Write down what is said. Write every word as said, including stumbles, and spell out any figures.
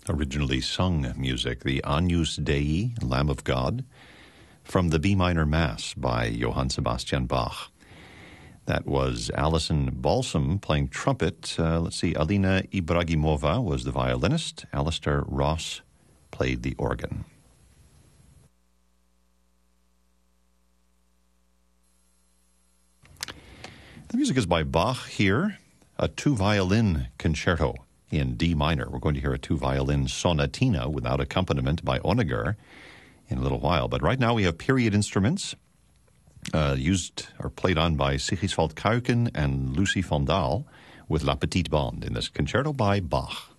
originally sung music, the Agnus Dei, Lamb of God, from the B minor Mass by Johann Sebastian Bach. That was Alison Balsam playing trumpet. Uh, let's see, Alina Ibragimova was the violinist. Alistair Ross played the organ. The music is by Bach here, a two-violin concerto in D minor. We're going to hear a two-violin sonatina without accompaniment by Onager in a little while. But right now we have period instruments uh, used or played on by Sigiswald Kuiken and Lucy van Daal with La Petite Bande in this concerto by Bach.